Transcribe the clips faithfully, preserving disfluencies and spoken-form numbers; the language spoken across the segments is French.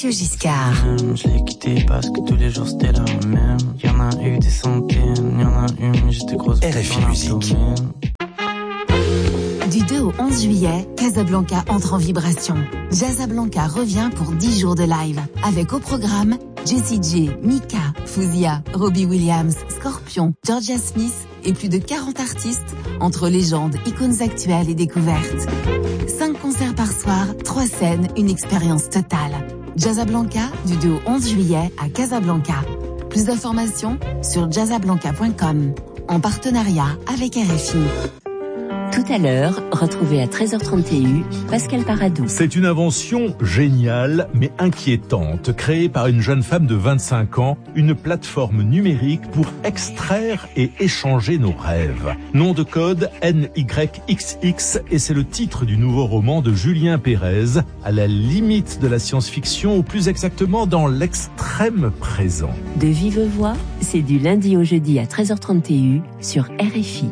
Mathieu Giscard. Je l'ai quitté parce que tous les jours c'était la même. Y'en a eu des centaines, y'en a une, j'étais grosse. R F I Musique. Du deux au onze juillet, Casablanca entre en vibration. Jazzablanca revient pour dix jours de live. Avec au programme Jessie J, Mika, Fouzia, Robbie Williams, Scorpion, Georgia Smith et plus de quarante artistes entre légendes, icônes actuelles et découvertes. cinq concerts par soir, trois scènes, une expérience totale. Jazzablanca du deux au onze juillet à Casablanca. Plus d'informations sur jazzablanca point com en partenariat avec R F I. Tout à l'heure, retrouvez à treize heures trente T U Pascal Paradou. C'est une invention géniale mais inquiétante, créée par une jeune femme de vingt-cinq ans, une plateforme numérique pour extraire et échanger nos rêves. Nom de code N Y X X et c'est le titre du nouveau roman de Julien Pérez, à la limite de la science-fiction ou plus exactement dans l'extrême présent. De vive voix, c'est du lundi au jeudi à treize heures trente T U sur R F I.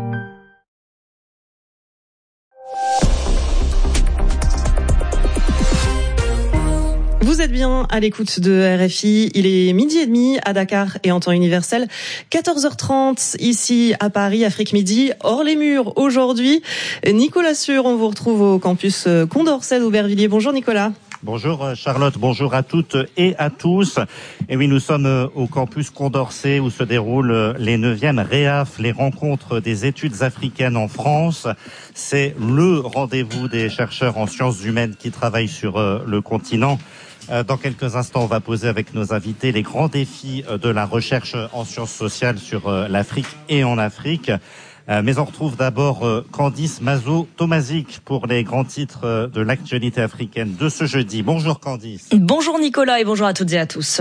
Vous êtes bien à l'écoute de R F I, il est midi et demi à Dakar et en temps universel, quatorze heures trente ici à Paris, Afrique Midi, hors les murs aujourd'hui. Nicolas Sûr, on vous retrouve au campus Condorcet d'Aubervilliers. Bonjour Nicolas. Bonjour Charlotte, bonjour à toutes et à tous. Et oui, nous sommes au campus Condorcet où se déroulent les neuvièmes REAF, les rencontres des études africaines en France. C'est le rendez-vous des chercheurs en sciences humaines qui travaillent sur le continent. Dans quelques instants, on va poser avec nos invités les grands défis de la recherche en sciences sociales sur l'Afrique et en Afrique. Mais on retrouve d'abord Candice Mazo-Tomazic pour les grands titres de l'actualité africaine de ce jeudi. Bonjour Candice. Bonjour Nicolas et bonjour à toutes et à tous.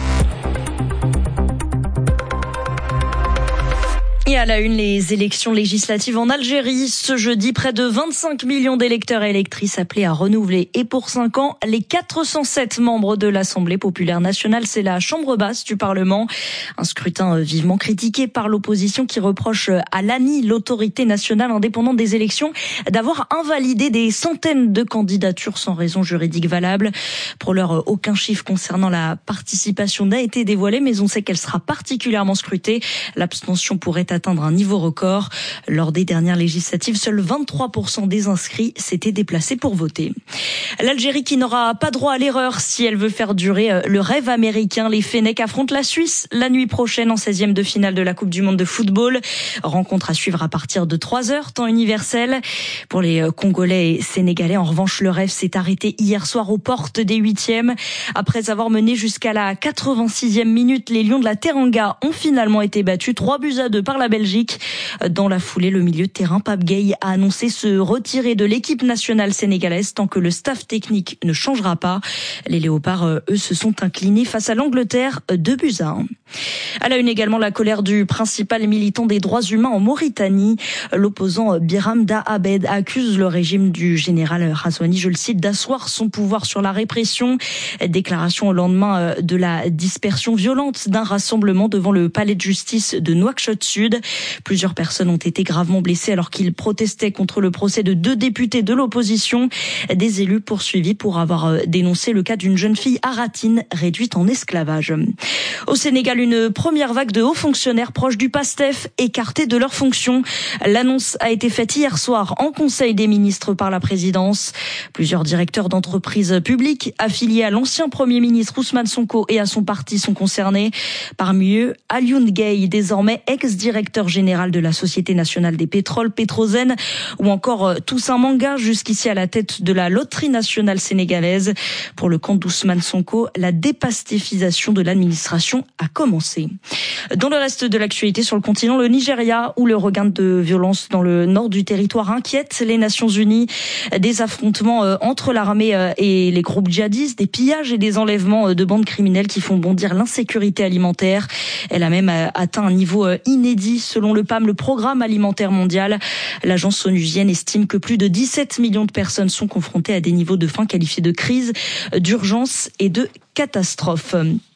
Et à la une, les élections législatives en Algérie. Ce jeudi, près de vingt-cinq millions d'électeurs et électrices appelés à renouveler. Et pour cinq ans, les quatre cent sept membres de l'Assemblée populaire nationale, c'est la chambre basse du Parlement. Un scrutin vivement critiqué par l'opposition qui reproche à l'A N I, l'autorité nationale indépendante des élections, d'avoir invalidé des centaines de candidatures sans raison juridique valable. Pour l'heure, aucun chiffre concernant la participation n'a été dévoilé, mais on sait qu'elle sera particulièrement scrutée. L'abstention pourrait atteindre un niveau record. Lors des dernières législatives, seuls vingt-trois pour cent des inscrits s'étaient déplacés pour voter. L'Algérie qui n'aura pas droit à l'erreur si elle veut faire durer le rêve américain. Les Fennecs affrontent la Suisse la nuit prochaine en seizième de finale de la Coupe du Monde de football. Rencontre à suivre à partir de trois heures, temps universel. Pour les Congolais et Sénégalais, en revanche, le rêve s'est arrêté hier soir aux portes des huitièmes. Après avoir mené jusqu'à la quatre-vingt-sixième minute, les Lions de la Teranga ont finalement été battus trois buts à deux par la Belgique. Dans la foulée, le milieu de terrain Pape Gueye a annoncé se retirer de l'équipe nationale sénégalaise tant que le staff technique ne changera pas. Les Léopards, eux, se sont inclinés face à l'Angleterre, deux buts à un. À la une également, la colère du principal militant des droits humains en Mauritanie. L'opposant Biram Da Abed accuse le régime du général Razouani, je le cite, d'asseoir son pouvoir sur la répression. Déclaration au lendemain de la dispersion violente d'un rassemblement devant le palais de justice de Nouakchott Sud. Plusieurs personnes ont été gravement blessées alors qu'ils protestaient contre le procès de deux députés de l'opposition. Des élus poursuivis pour avoir dénoncé le cas d'une jeune fille aratine réduite en esclavage. Au Sénégal, une première vague de hauts fonctionnaires proches du PASTEF écartés de leurs fonctions. L'annonce a été faite hier soir en Conseil des ministres par la présidence. Plusieurs directeurs d'entreprises publiques affiliés à l'ancien Premier ministre Ousmane Sonko et à son parti sont concernés. Parmi eux, Alioune Gueye, désormais ex-directeur général de la Société nationale des pétroles, Petrosen, ou encore Toussaint Manga, jusqu'ici à la tête de la loterie nationale sénégalaise. Pour le compte d'Ousmane Sonko, la dépastéfisation de l'administration a commencé. Dans le reste de l'actualité sur le continent, le Nigeria, où le regain de violence dans le nord du territoire inquiète les Nations Unies. Des affrontements entre l'armée et les groupes djihadistes, des pillages et des enlèvements de bandes criminelles qui font bondir l'insécurité alimentaire. Elle a même atteint un niveau inédit selon le P A M, le Programme alimentaire mondial. L'agence onusienne estime que plus de dix-sept millions de personnes sont confrontées à des niveaux de faim qualifiés de crise, d'urgence et de catastrophe.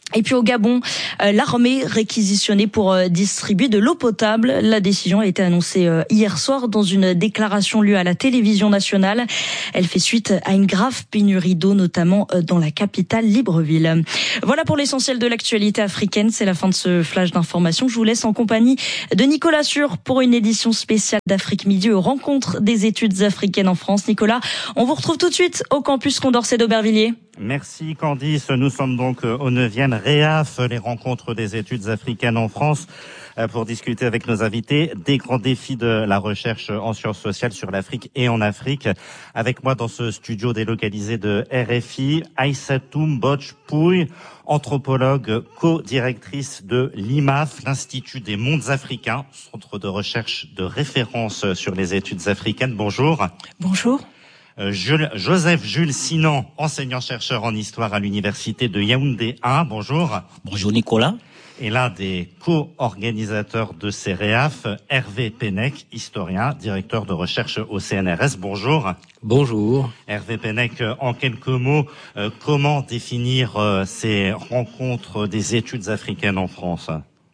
Et puis au Gabon, euh, l'armée réquisitionnée pour euh, distribuer de l'eau potable. La décision a été annoncée euh, hier soir dans une déclaration lue à la télévision nationale. Elle fait suite à une grave pénurie d'eau, notamment euh, dans la capitale Libreville. Voilà pour l'essentiel de l'actualité africaine. C'est la fin de ce flash d'information. Je vous laisse en compagnie de Nicolas Sûr pour une édition spéciale d'Afrique Midi aux rencontres des études africaines en France. Nicolas, on vous retrouve tout de suite au campus Condorcet d'Aubervilliers. Merci Candice, nous sommes donc au neuvième REAF, les rencontres des études africaines en France, pour discuter avec nos invités des grands défis de la recherche en sciences sociales sur l'Afrique et en Afrique. Avec moi dans ce studio délocalisé de R F I, Aïssatou Mbodj Pouye, anthropologue, co-directrice de l'I M A F, l'Institut des mondes africains, centre de recherche de référence sur les études africaines. Bonjour. Bonjour. Jules, Joseph Jules Sinan, enseignant-chercheur en histoire à l'université de Yaoundé un. Bonjour. Bonjour Nicolas. Et l'un des co-organisateurs de ces REAF, Hervé Pennec, historien, directeur de recherche au C N R S. Bonjour. Bonjour. Hervé Pennec, en quelques mots, euh, comment définir euh, ces rencontres des études africaines en France ?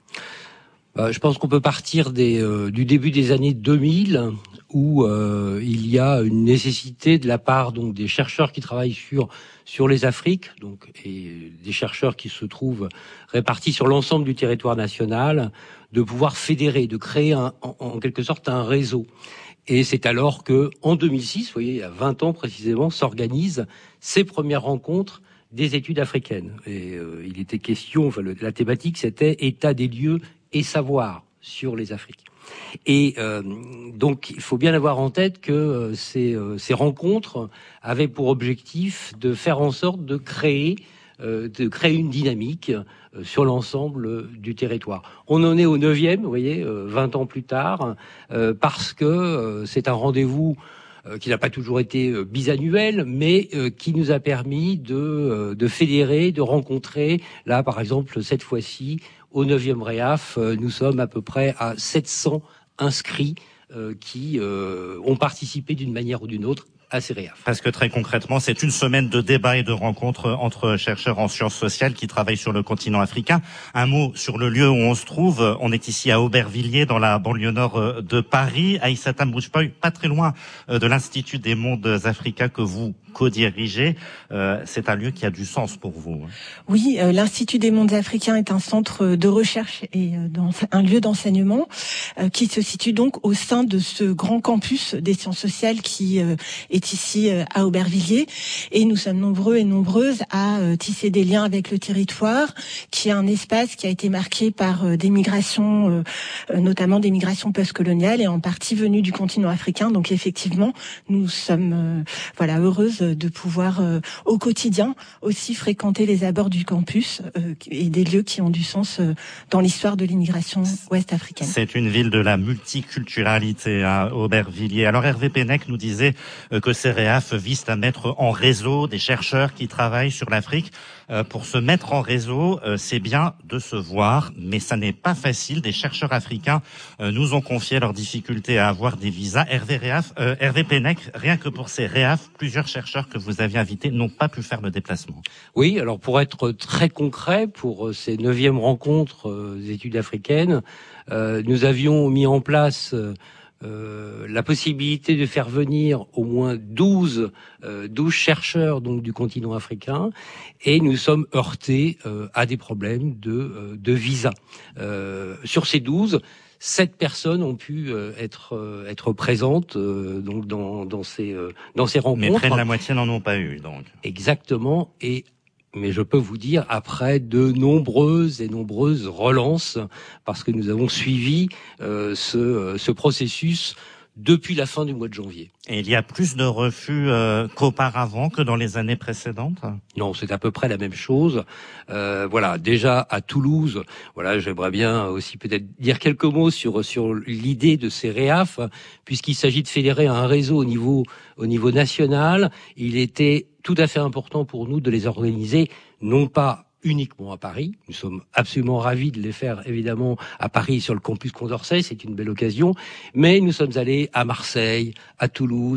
Euh, je pense qu'on peut partir des, euh, du début des années deux mille, où euh, il y a une nécessité de la part donc des chercheurs qui travaillent sur sur les Afriques, donc et des chercheurs qui se trouvent répartis sur l'ensemble du territoire national, de pouvoir fédérer, de créer un, en, en quelque sorte un réseau. Et c'est alors que, en deux mille six, vous voyez, il y a vingt ans précisément, s'organisent ces premières rencontres des études africaines. Et euh, il était question, enfin, le, la thématique, c'était état des lieux et savoir sur les Afriques. Et euh, donc, il faut bien avoir en tête que euh, ces, euh, ces rencontres avaient pour objectif de faire en sorte de créer, euh, de créer une dynamique euh, sur l'ensemble euh, du territoire. On en est au neuvième, vous voyez, euh, vingt ans plus tard, euh, parce que euh, c'est un rendez-vous euh, qui n'a pas toujours été euh, bisannuel, mais euh, qui nous a permis de, euh, de fédérer, de rencontrer, là, par exemple, cette fois-ci, au neuvième REAF, nous sommes à peu près à sept cents inscrits euh, qui euh, ont participé d'une manière ou d'une autre à ces REAF. Parce que très concrètement, c'est une semaine de débats et de rencontres entre chercheurs en sciences sociales qui travaillent sur le continent africain. Un mot sur le lieu où on se trouve. On est ici à Aubervilliers, dans la banlieue nord de Paris. Aïssatou Mbodj Pouye, pas très loin de l'Institut des mondes africains que vous co-dirigez. Euh, c'est un lieu qui a du sens pour vous. Oui, euh, l'Institut des mondes africains est un centre de recherche et euh, un lieu d'enseignement euh, qui se situe donc au sein de ce grand campus des sciences sociales qui euh, est ici euh, à Aubervilliers. Et nous sommes nombreux et nombreuses à euh, tisser des liens avec le territoire, qui est un espace qui a été marqué par euh, des migrations, euh, notamment des migrations post-coloniales et en partie venues du continent africain. Donc effectivement, nous sommes euh, voilà heureuses de pouvoir euh, au quotidien aussi fréquenter les abords du campus euh, et des lieux qui ont du sens euh, dans l'histoire de l'immigration ouest-africaine. C'est une ville de la multiculturalité à Aubervilliers. Alors Hervé Pennec nous disait euh, que ces REAF visent à mettre en réseau des chercheurs qui travaillent sur l'Afrique. Euh, pour se mettre en réseau, euh, c'est bien de se voir, mais ça n'est pas facile. Des chercheurs africains euh, nous ont confié leurs difficultés à avoir des visas. Hervé, Réaf, euh, Hervé Pennec, rien que pour ces REAF, plusieurs chercheurs que vous aviez invités n'ont pas pu faire le déplacement. Oui, alors pour être très concret, pour ces neuvièmes rencontres euh, des études africaines, euh, nous avions mis en place euh, Euh, la possibilité de faire venir au moins douze, euh, douze chercheurs donc du continent africain, et nous sommes heurtés euh, à des problèmes de, euh, de visa. Euh, sur ces douze, sept personnes ont pu euh, être euh, être présentes euh, donc dans dans ces euh, dans ces rencontres. Mais près de la moitié n'en ont pas eu donc. Exactement. Et mais je peux vous dire, après de nombreuses et nombreuses relances, parce que nous avons suivi euh, ce, ce processus depuis la fin du mois de janvier. Et il y a plus de refus euh, qu'auparavant, que dans les années précédentes ? Non, c'est à peu près la même chose. Euh, voilà, déjà à Toulouse, voilà, j'aimerais bien aussi peut-être dire quelques mots sur sur l'idée de ces REAF, puisqu'il s'agit de fédérer un réseau au niveau au niveau national. Il était tout à fait important pour nous de les organiser, non pas uniquement à Paris. Nous sommes absolument ravis de les faire, évidemment, à Paris, sur le campus Condorcet. C'est une belle occasion. Mais nous sommes allés à Marseille, à Toulouse,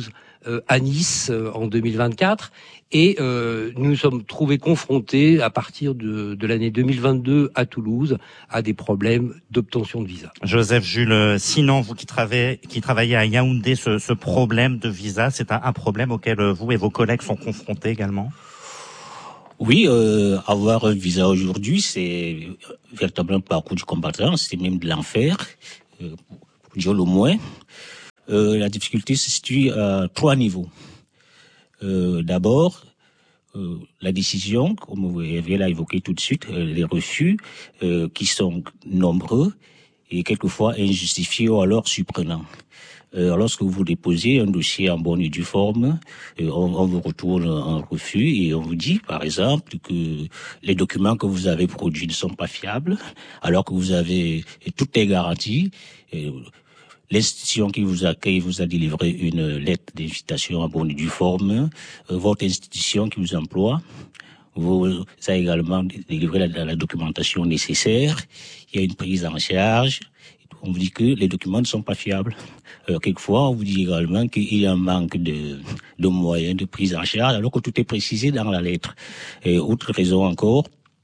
euh, à Nice euh, en deux mille vingt-quatre. Et euh, nous nous sommes trouvés confrontés à partir de, de l'année deux mille vingt-deux à Toulouse à des problèmes d'obtention de visa. Joseph Jules Sinan, vous qui travaillez, qui travaillez à Yaoundé, ce, ce problème de visa, c'est un, un problème auquel vous et vos collègues sont confrontés également? Oui, euh, avoir un visa aujourd'hui, c'est véritablement un parcours du combattant, c'est même de l'enfer, euh, pour dire le moins. Euh, la difficulté se situe à trois niveaux. Euh, d'abord, euh, la décision, comme vous l'avez évoqué tout de suite, euh, les refus euh, qui sont nombreux et quelquefois injustifiés ou alors surprenants. Euh, lorsque vous déposez un dossier en bonne et due forme, euh, on, on vous retourne un refus et on vous dit, par exemple, que les documents que vous avez produits ne sont pas fiables, alors que vous avez toutes les garanties. Euh, L'institution qui vous accueille vous a délivré une lettre d'invitation en bonne et due forme. Euh, votre institution qui vous emploie vous a également délivré la, la documentation nécessaire. Il y a une prise en charge. On vous dit que les documents ne sont pas fiables. Euh, quelquefois, on vous dit également qu'il y a un manque de, de moyens de prise en charge, alors que tout est précisé dans la lettre. Et autre raison encore,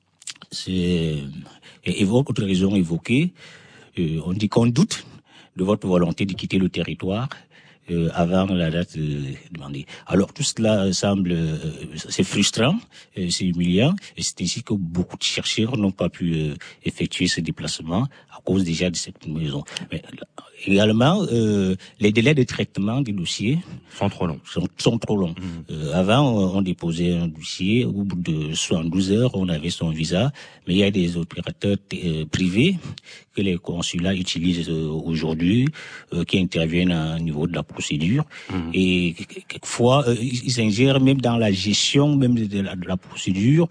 c'est et autre raison évoquée, euh, on dit qu'on doute de votre volonté de quitter le territoire euh, avant la date euh, demandée. Alors tout cela semble, euh, c'est frustrant, euh, c'est humiliant, et c'est ainsi que beaucoup de chercheurs n'ont pas pu euh, effectuer ce déplacement à cause déjà de cette maison. Mais également, euh, les délais de traitement des dossiers sont trop longs. Sont, sont trop longs. Mmh. Euh, avant, on, on déposait un dossier, au bout de soixante-douze heures, on avait son visa, mais il y a des opérateurs euh, privés que les consulats utilisent euh, aujourd'hui, euh, qui interviennent à un niveau de la procédure, mmh. et quelquefois, euh, ils ingèrent même dans la gestion même de la, de la procédure,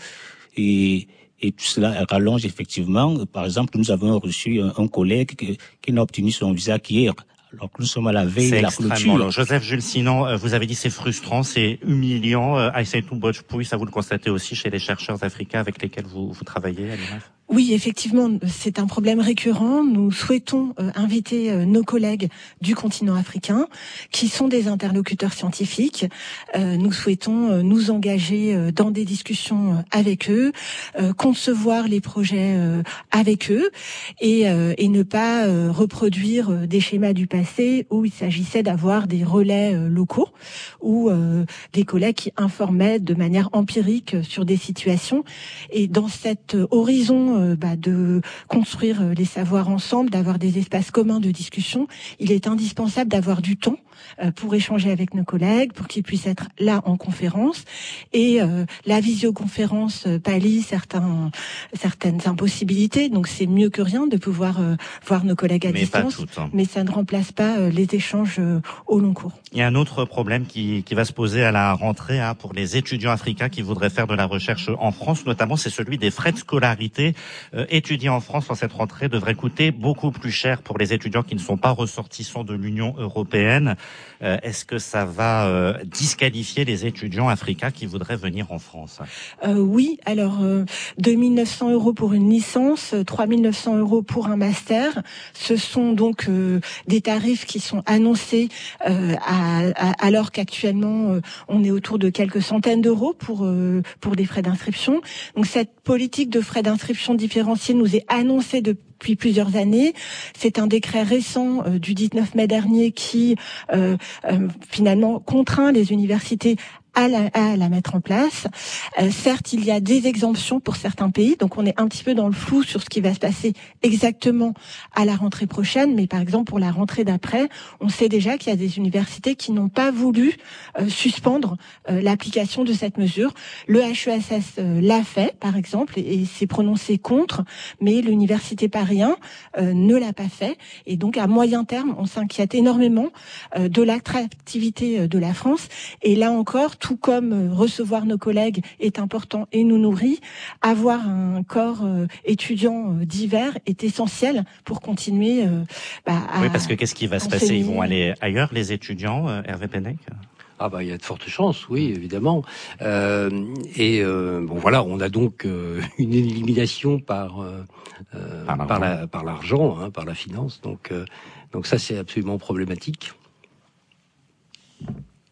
et Et tout cela rallonge effectivement. Par exemple, nous avons reçu un, un collègue qui, qui n'a obtenu son visa qu'hier, alors que nous sommes à la veille de la clôture. Long. Joseph Jules Sinan, vous avez dit c'est frustrant, c'est humiliant. Aïssatou Bojpouy, ça vous le constatez aussi chez les chercheurs africains avec lesquels vous, vous travaillez à l'I R F? Oui, effectivement, c'est un problème récurrent. Nous souhaitons euh, inviter euh, nos collègues du continent africain, qui sont des interlocuteurs scientifiques. Euh, nous souhaitons euh, nous engager euh, dans des discussions euh, avec eux, euh, concevoir les projets euh, avec eux, et, euh, et ne pas euh, reproduire euh, des schémas du passé où il s'agissait d'avoir des relais euh, locaux, ou euh, des collègues qui informaient de manière empirique sur des situations. Et dans cet euh, horizon euh, bah, de construire les savoirs ensemble, d'avoir des espaces communs de discussion, il est indispensable d'avoir du temps euh, pour échanger avec nos collègues, pour qu'ils puissent être là en conférence. Et euh, la visioconférence euh, pallie certains, certaines impossibilités, donc c'est mieux que rien de pouvoir euh, voir nos collègues à mais distance, pas toutes, hein. Mais ça ne remplace pas euh, les échanges euh, au long cours. Il y a un autre problème qui, qui va se poser à la rentrée hein, pour les étudiants africains qui voudraient faire de la recherche en France, notamment c'est celui des frais de scolarité. Euh, étudier en France en cette rentrée devrait coûter beaucoup plus cher pour les étudiants qui ne sont pas ressortissants de l'Union européenne. Euh, est-ce que ça va euh, disqualifier les étudiants africains qui voudraient venir en France? euh, Oui, alors euh, deux mille neuf cents euros pour une licence, trois mille neuf cents euros pour un master. Ce sont donc euh, des tarifs qui sont annoncés euh, à, à, alors qu'actuellement euh, on est autour de quelques centaines d'euros pour euh, pour des frais d'inscription. Donc cette politique de frais d'inscription différenciée nous est annoncée depuis plusieurs années. C'est un décret récent euh, du dix-neuf mai dernier qui euh, euh, finalement contraint les universités à la, à la mettre en place. Euh, certes, il y a des exemptions pour certains pays, donc on est un petit peu dans le flou sur ce qui va se passer exactement à la rentrée prochaine, mais par exemple pour la rentrée d'après, on sait déjà qu'il y a des universités qui n'ont pas voulu euh, suspendre euh, l'application de cette mesure. Le H E S S euh, l'a fait, par exemple, et, et s'est prononcé contre, mais l'université Paris un euh, ne l'a pas fait, et donc à moyen terme, on s'inquiète énormément euh, de l'attractivité de la France, et là encore, tout comme recevoir nos collègues est important et nous nourrit, avoir un corps euh, étudiant euh, divers est essentiel pour continuer euh, bah, à... Oui, parce que qu'est-ce qui va se enseigner. passer? Ils vont aller ailleurs, les étudiants, euh, Hervé Pennec? Ah bah il y a de fortes chances, oui, évidemment. Euh, et euh, bon voilà, on a donc euh, une élimination par euh, par, par la par l'argent, hein, par la finance. Donc euh, donc ça c'est absolument problématique.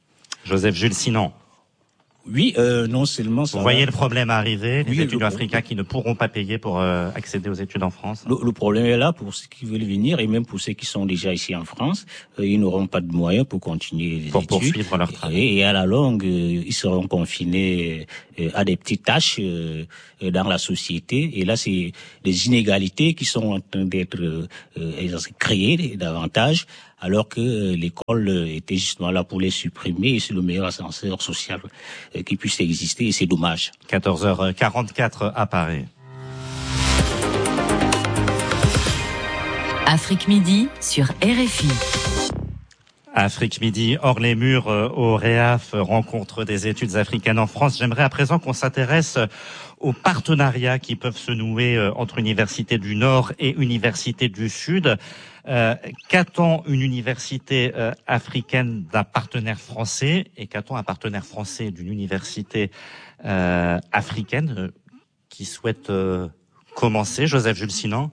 Joseph Jules Sinan. Oui, euh, non seulement ça. Vous voyez le problème arriver, les oui, étudiants le... africains qui ne pourront pas payer pour euh, accéder aux études en France. Le, le problème est là pour ceux qui veulent venir et même pour ceux qui sont déjà ici en France. Euh, ils n'auront pas de moyens pour continuer les pour études. Pour poursuivre leur travail. Et, et à la longue, euh, ils seront confinés euh, à des petites tâches euh, dans la société. Et là, c'est des inégalités qui sont en train d'être euh, créées davantage. Alors que euh, l'école était justement là pour les supprimer, et c'est le meilleur ascenseur social euh, qui puisse exister, et c'est dommage. quatorze heures quarante-quatre à Paris. Afrique Midi sur R F I. Afrique Midi, hors les murs, euh, au REAF, rencontre des études africaines en France. J'aimerais à présent qu'on s'intéresse aux partenariats qui peuvent se nouer euh, entre universités du Nord et universités du Sud. Euh, qu'attend une université euh, africaine d'un partenaire français et qu'attend un partenaire français d'une université euh, africaine euh, qui souhaite euh, commencer? Joseph Jules Sinan.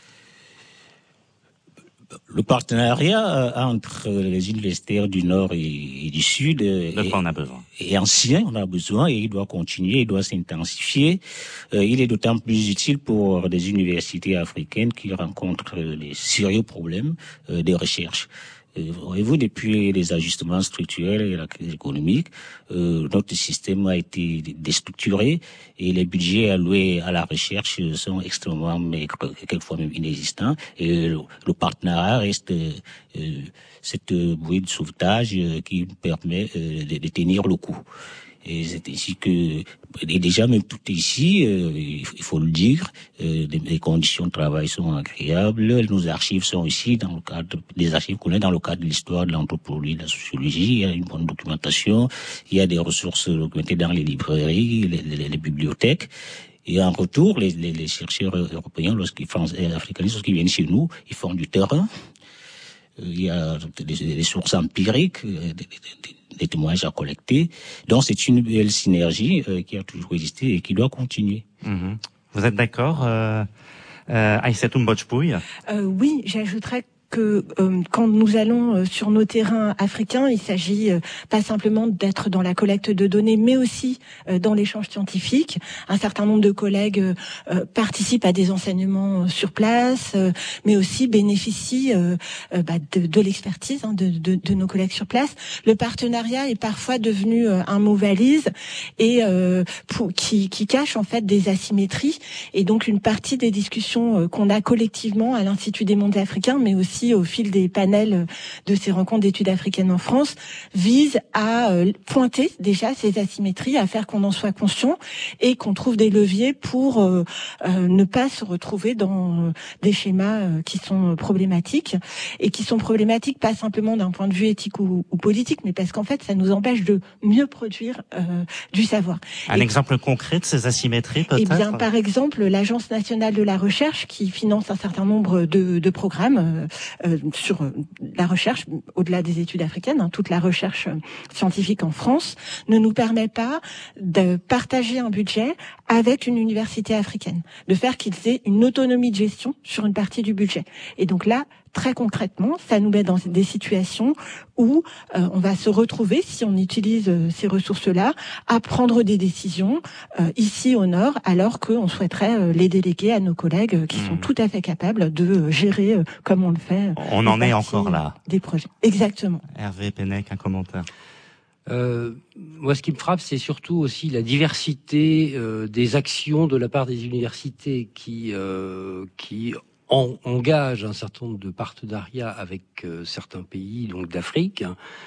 Le partenariat entre les universitaires du Nord et du Sud est, on a besoin. est ancien, on a besoin, et il doit continuer, il doit s'intensifier. Euh, il est d'autant plus utile pour des universités africaines qui rencontrent des sérieux problèmes euh, de recherche. Voyez-vous, depuis les ajustements structurels et la crise économique, euh, notre système a été déstructuré et les budgets alloués à la recherche sont extrêmement maigres, quelquefois même inexistants. Et le, le partenariat reste euh, cette bouée de sauvetage euh, qui permet euh, de, de tenir le coup. Et c'est ainsi que, et déjà même tout ici, euh, il faut le dire, euh, les conditions de travail sont agréables. Nos archives sont ici dans le cadre des archives qu'on a dans le cadre de l'histoire, de l'anthropologie, de la sociologie. Il y a une bonne documentation. Il y a des ressources documentées dans les librairies, les, les, les bibliothèques. Et en retour, les, les, les chercheurs européens, lorsqu'ils font, africains, lorsqu'ils viennent chez nous, ils font du terrain. Il y a des, des sources empiriques, des, des, des témoignages à collecter. Donc c'est une belle synergie euh, qui a toujours existé et qui doit continuer. Mmh. Vous êtes d'accord, euh, euh, Aïssatou Mbodjbouy? euh, Oui, j'ajouterais que euh, quand nous allons euh, sur nos terrains africains, il s'agit euh, pas simplement d'être dans la collecte de données, mais aussi euh, dans l'échange scientifique. Un certain nombre de collègues euh, participent à des enseignements euh, sur place, euh, mais aussi bénéficient euh, euh, bah, de, de l'expertise hein, de, de, de nos collègues sur place. Le partenariat est parfois devenu euh, un mot valise et euh, pour, qui, qui cache en fait des asymétries. Et donc une partie des discussions euh, qu'on a collectivement à l'Institut des mondes africains, mais aussi au fil des panels de ces rencontres d'études africaines en France, vise à pointer déjà ces asymétries, à faire qu'on en soit conscient et qu'on trouve des leviers pour euh, euh, ne pas se retrouver dans des schémas euh, qui sont problématiques et qui sont problématiques pas simplement d'un point de vue éthique ou, ou politique, mais parce qu'en fait, ça nous empêche de mieux produire euh, du savoir. Un et, exemple concret de ces asymétries, peut-être? Eh bien, par exemple, l'Agence nationale de la recherche qui finance un certain nombre de, de programmes euh, Euh, sur la recherche, au-delà des études africaines, hein, toute la recherche scientifique en France, ne nous permet pas de partager un budget avec une université africaine, de faire qu'ils aient une autonomie de gestion sur une partie du budget. Et donc là, très concrètement, ça nous met dans des situations où euh, on va se retrouver, si on utilise euh, ces ressources-là, à prendre des décisions euh, ici au Nord, alors qu'on souhaiterait euh, les déléguer à nos collègues euh, qui mmh. sont tout à fait capables de euh, gérer, euh, comme on le fait, euh, on en est encore là. Des projets. Exactement. Hervé Pennec, un commentaire. Euh, moi, ce qui me frappe, c'est surtout aussi la diversité euh, des actions de la part des universités qui euh, qui en, engagent un certain nombre de partenariats avec euh, certains pays, donc d'Afrique.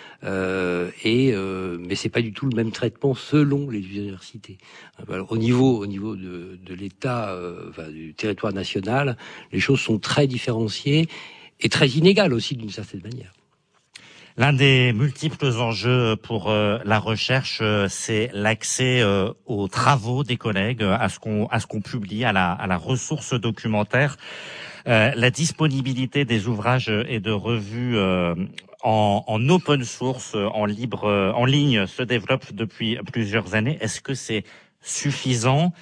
Euh, et euh, mais c'est pas du tout le même traitement selon les universités. Alors, au niveau au niveau de, de l'État, euh, enfin, du territoire national, les choses sont très différenciées et très inégales aussi d'une certaine manière. L'un des multiples enjeux pour euh, la recherche, euh, c'est l'accès euh, aux travaux des collègues, à ce qu'on à ce qu'on publie, à la à la ressource documentaire. Euh, la disponibilité des ouvrages et de revues euh, en, en open source, en libre, en ligne, se développe depuis plusieurs années. Est-ce que c'est suffisant?